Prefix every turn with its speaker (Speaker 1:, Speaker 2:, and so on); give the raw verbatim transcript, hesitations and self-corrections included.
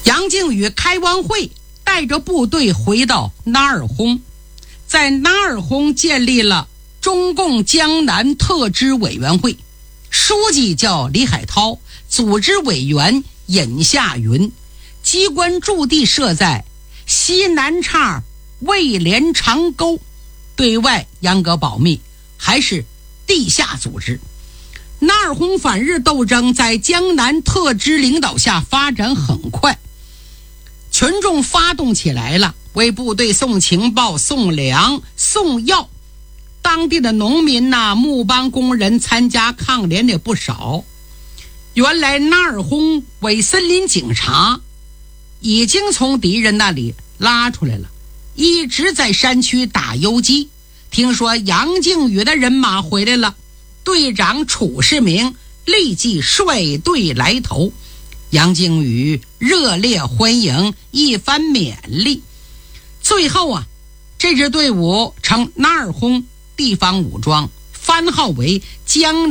Speaker 1: 杨靖宇开完会，带着部队回到纳尔轰，在纳尔轰建立了中共江南特支委员会，书记叫李海涛，组织委员尹夏云，机关驻地设在西南岔魏连长沟，对外严格保密，还是地下组织。纳尔轰反日斗争在江南特支领导下发展很快，群众发动起来了，为部队送情报、送粮、送药。当地的农民呐、啊、木帮工人参加抗联的也不少。原来纳尔轰伪森林警察已经从敌人那里拉出来了，一直在山区打游击。听说杨靖宇的人马回来了，队长楚世明立即率队来投。杨靖宇热烈欢迎，一番勉励。最后啊，这支队伍成纳尔轰地方武装，番号为江